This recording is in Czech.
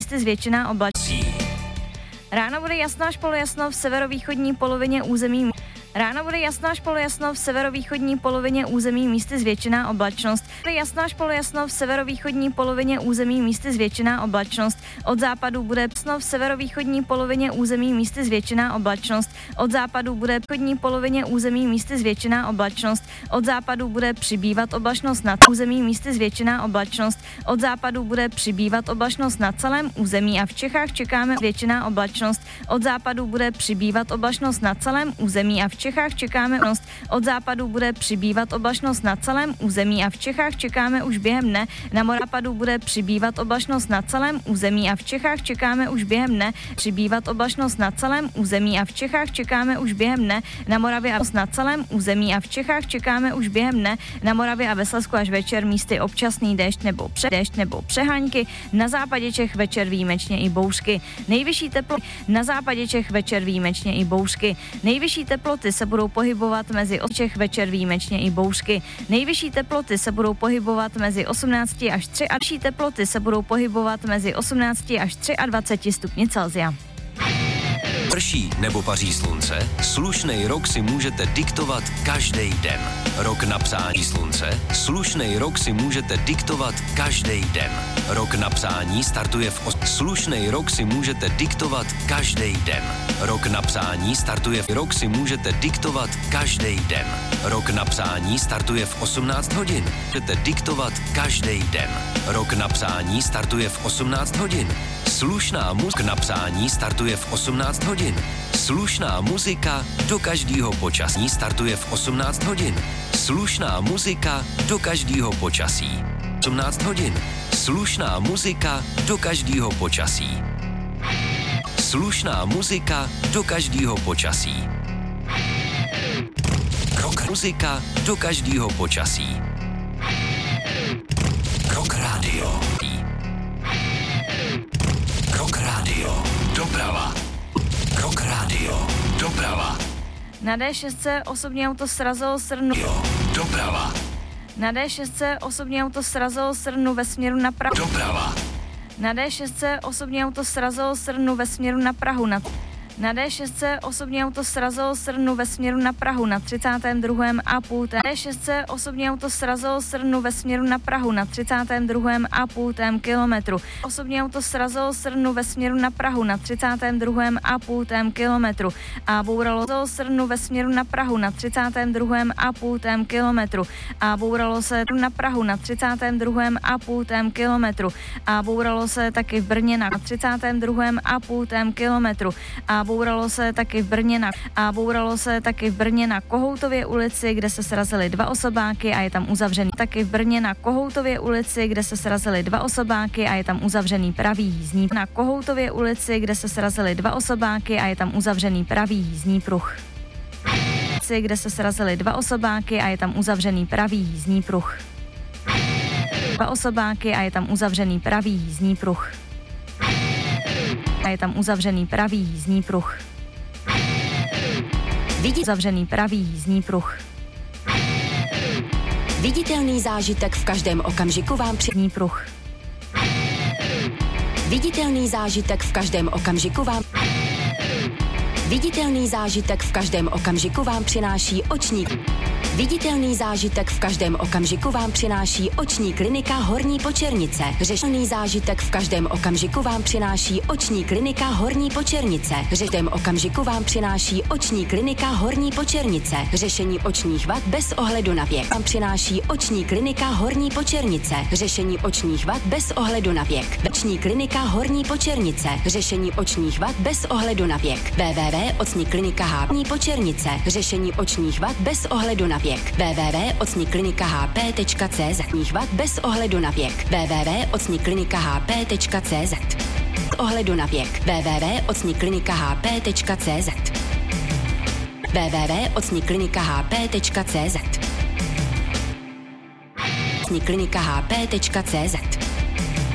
místy zvětšená oblačnost. Ráno bude jasno až polojasno v severovýchodní polovině území. Ráno bude jasno až polojasno v severovýchodní polovině území, místy zvětšená oblačnost. Bude jasno až polojasno v severovýchodní polovině území, místy zvětšená oblačnost. Od západu bude jasno v severovýchodní polovině území, místy zvětšená oblačnost. Od západu bude východní polovině území, místy zvětšená oblačnost. Od západu bude přibývat oblačnost nad území, místy zvětšená oblačnost. Od západu bude přibývat oblačnost na celém území a v Čechách čekáme zvětšená oblačnost. Od západu bude přibývat oblačnost na celém území a v Čechách čekáme od západu bude přibývat oblačnost na celém území a v Čechách čekáme už během dne. Na západu bude přibývat oblačnost na celém území a v Čechách čekáme už během dne. Přibývat oblačnost na celém území a v Čechách čekáme už během dne. Na Moravě a na celém území a v Čechách čekáme už během dne. Na Moravě a ve Slezsku až večer místy občasný déšť nebo přehánky. Na západě Čech večer výjimečně i bouřky. Nejvyšší teploty na západě Čech večer výjimečně i bouřky. Nejvyšší teploty se budou pohybovat mezi Čech večer výjimečně i bouřky. Nejvyšší teploty se budou pohybovat mezi 18 až 3 a vyšší teploty se budou pohybovat mezi 18 až 23 stupni Celsia. Prší nebo paří slunce? Slušnej rok si můžete diktovat každý den. Rok na psání slunce? Slušnej rok si můžete diktovat každý den. Rok na psání startuje Slušnej rok si můžete diktovat každý den. Rok na psání startuje Rok si můžete diktovat každý den. Rok na psání startuje v 18 hodin. Můžete diktovat každý den. Rok na psání startuje v 18 hodin. Slušná muzika na psání startuje v 18 hodin. Slušná muzika do každého počasí startuje v 18 hodin. Slušná muzika do každého počasí. 18 hodin. Slušná muzika do každého počasí. Slušná muzika do každého počasí. Rock muzika do každého počasí. Rock rádio. Rock rádio. Doprava. Rock rádio. Doprava. Na D6 osobní auto srazilo srnu. Doprava. Na D6 osobní auto srazilo srnu ve směru na Prahu. Doprava. Na D6 osobní auto srazilo srnu ve směru na Prahu. Na D6 osobní auto srazilo srnu ve směru na Prahu na 32,5. D6 osobní auto srazilo srnu ve směru na Prahu na 32,5 kilometru. Osobní auto srazilo srnu ve směru na Prahu na 32,5 kilometru a bouralo srnu ve směru na Prahu na 32,5 kilometru a bouralo se na Prahu na 32,5 kilometru a bouralo se taky v Brně na 32,5 kilometru a bouralo se taky v Brně na Kohoutově ulici, kde se srazily 2 osobáky a je tam uzavřený. Taky v Brně na Kohoutově ulici, kde se srazily 2 osobáky a je tam uzavřený pravý jízdní. Na Kohoutově ulici, kde se srazily 2 osobáky a je tam uzavřený pravý jízdní pruh. Kde se srazily 2 osobáky a je tam uzavřený pravý jízdní pruh. 2 osobáky a je tam uzavřený pravý jízdní pruh. A je tam uzavřený pravý jízdní pruh. Uzavřený pravý jízdní pruh. Viditelný zážitek v každém okamžiku vám jízdní pruh. Viditelný zážitek v každém okamžiku vám Viditelný zážitek v každém okamžiku vám přináší oční Viditelný zážitek v každém okamžiku vám přináší oční klinika Horní Počernice. Řešený zážitek v každém okamžiku vám přináší oční klinika Horní Počernice. Řešeným okamžiku vám přináší oční klinika Horní Počernice. Řešení očních vad bez ohledu na věk. Vám přináší oční klinika Horní Počernice. Řešení očních vad bez ohledu na věk. Oční klinika Horní Počernice. Řešení očních vad bez ohledu na věk. www.ocniklinika.Horní Počernice. Řešení očních vad bez ohledu na věk. www.ocniklinika.hp.cz vad bez ohledu na věk. www.ocniklinika.hp.cz ohledu na věk. www.ocniklinika.hp.cz www.ocniklinika.hp.cz ocniklinika.hp.cz